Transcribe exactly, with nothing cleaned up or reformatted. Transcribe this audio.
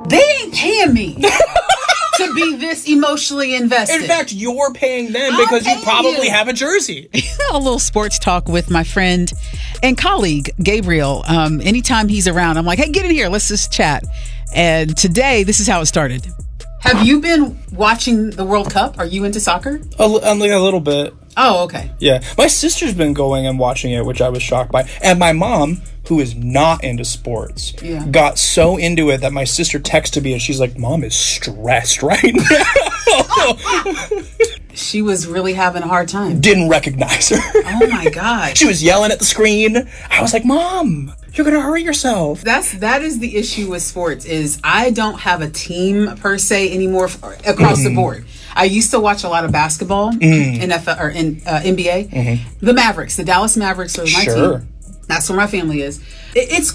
They ain't paying me to be this emotionally invested. In fact, you're paying them I'm because you paying probably you. have a jersey. A little sports talk with my friend and colleague, Gabriel. Um, anytime he's around, I'm like, hey, get in here. Let's just chat. And today, this is how it started. Have you been watching the World Cup? Are you into soccer? A, li- like a little bit. Oh, okay. Yeah. My sister's been going and watching it, which I was shocked by. And my mom, who is not into sports, Yeah. got so into it that my sister texted me and she's like, Mom is stressed right now. She was really having a hard time. Didn't recognize her. Oh my God. She was yelling at the screen. I was like, Mom, you're going to hurt yourself. That's that is the issue with sports is I don't have a team per se anymore f- across Mm-hmm. the board. I used to watch a lot of basketball, Mm. N F L or in, uh, N B A. Mm-hmm. The Mavericks, the Dallas Mavericks are my Sure. team. That's where my family is. It, it's